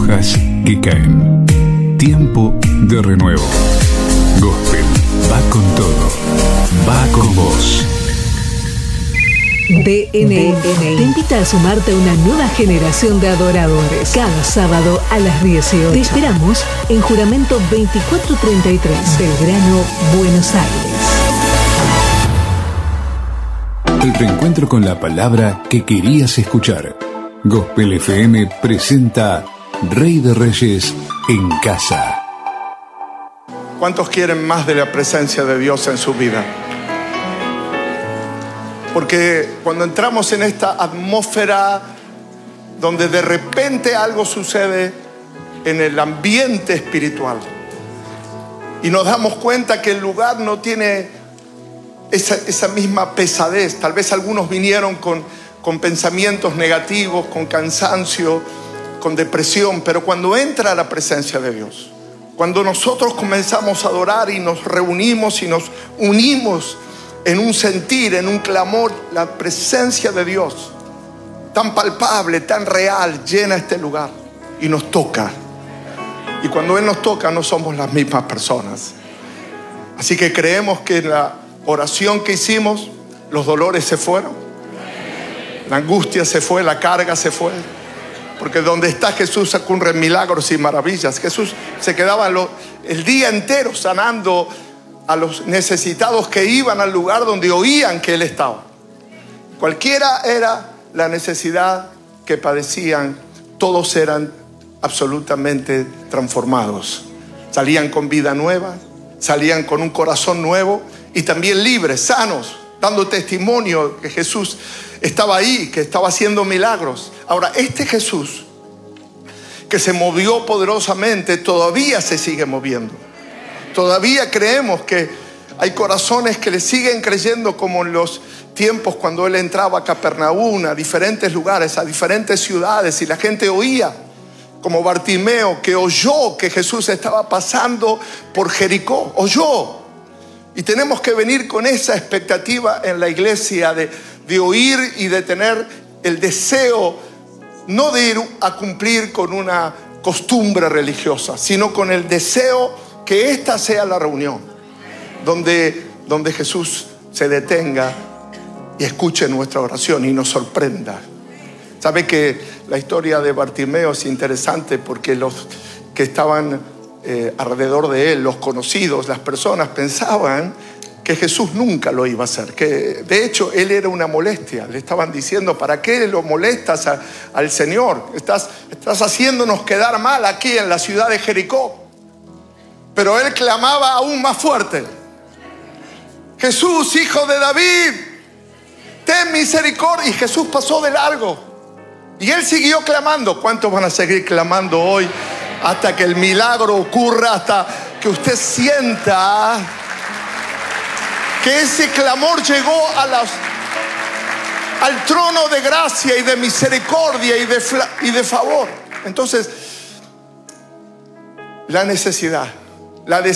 hojas que caen. Tiempo de renuevo. Gospel va con todo. Va con vos. DNI te invita a sumarte a una nueva generación de adoradores. Cada sábado a las 18. Te esperamos en Juramento 2433, Belgrano, Buenos Aires. El reencuentro con la palabra que querías escuchar. Gospel FM presenta Rey de Reyes en casa. ¿Cuántos quieren más de la presencia de Dios en su vida? Porque cuando entramos en esta atmósfera donde de repente algo sucede en el ambiente espiritual y nos damos cuenta que el lugar no tiene esa misma pesadez. Tal vez algunos vinieron con pensamientos negativos, con cansancio, con depresión, pero cuando entra la presencia de Dios, cuando nosotros comenzamos a adorar y nos reunimos y nos unimos en un sentir, en un clamor, la presencia de Dios tan palpable, tan real, llena este lugar y nos toca. Y cuando Él nos toca no somos las mismas personas. Así que creemos que en la oración que hicimos, los dolores se fueron, la angustia se fue, la carga se fue. Porque donde está Jesús ocurren milagros y maravillas. Jesús se quedaba el día entero sanando a los necesitados que iban al lugar donde oían que Él estaba. Cualquiera era la necesidad que padecían, todos eran absolutamente transformados. Salían con vida nueva, salían con un corazón nuevo y también libres, sanos, dando testimonio que Jesús estaba ahí, que estaba haciendo milagros. Ahora, este Jesús que se movió poderosamente todavía se sigue moviendo. Todavía creemos que hay corazones que le siguen creyendo, como en los tiempos cuando Él entraba a Capernaum, a diferentes lugares, a diferentes ciudades, y la gente oía, como Bartimeo, que oyó que Jesús estaba pasando por Jericó. Oyó. Y tenemos que venir con esa expectativa en la iglesia de oír y de tener el deseo, no de ir a cumplir con una costumbre religiosa, sino con el deseo que esta sea la reunión donde Jesús se detenga y escuche nuestra oración y nos sorprenda. Sabe que la historia de Bartimeo es interesante porque los que estaban alrededor de él, los conocidos, las personas, pensaban que Jesús nunca lo iba a hacer, que de hecho él era una molestia. Le estaban diciendo: ¿para qué lo molestas al Señor? Estás haciéndonos quedar mal aquí en la ciudad de Jericó. Pero él clamaba aún más fuerte: Jesús, hijo de David, ten misericordia. Y Jesús pasó de largo y él siguió clamando. ¿Cuántos van a seguir clamando hoy hasta que el milagro ocurra, hasta que usted sienta que ese clamor llegó al trono de gracia y de misericordia y de favor? Entonces, la necesidad, la